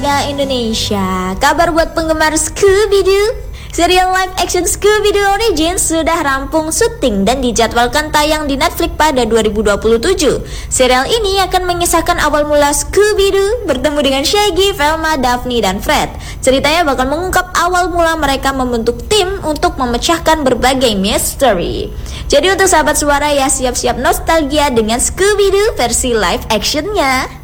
keluarga Indonesia. Kabar buat penggemar Scooby-Doo? Serial live action Scooby-Doo Origins sudah rampung syuting dan dijadwalkan tayang di Netflix pada 2027. Serial ini akan mengisahkan awal mula Scooby-Doo bertemu dengan Shaggy, Velma, Daphne, dan Fred. Ceritanya bakal mengungkap awal mula mereka membentuk tim untuk memecahkan berbagai misteri. Jadi untuk sahabat suara ya, siap-siap nostalgia dengan Scooby-Doo versi live actionnya.